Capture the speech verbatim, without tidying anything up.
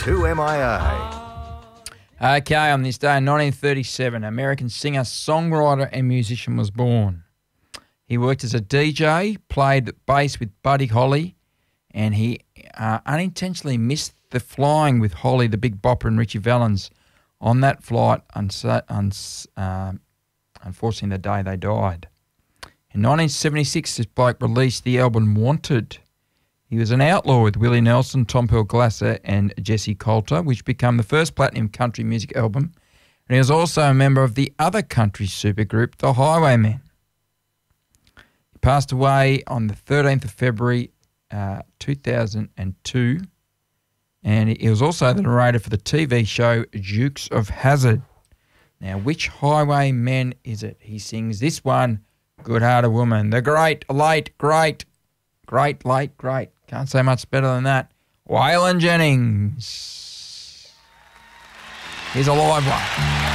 two M I A. Okay, on this day in nineteen thirty-seven, American singer, songwriter and musician was born. He worked as a D J, played bass with Buddy Holly, and he uh, unintentionally missed the flying with Holly, the Big Bopper, and Richie Valens. On that flight, unsa- uns- uh, unfortunately, the day they died. In nineteen seventy-six, this bloke released the album Wanted. He was an outlaw with Willie Nelson, Tom Pearl Glasser and Jesse Coulter, which became the first platinum country music album. And he was also a member of the other country supergroup, the Highwaymen. He passed away on the thirteenth of February, uh, two thousand two. And he was also the narrator for the T V show Dukes of Hazzard. Now, which Highwaymen is it? He sings this one, Good Hearted Woman. The great, late, great, great, late, great. Can't say much better than that. Waylon Jennings. Here's a live one.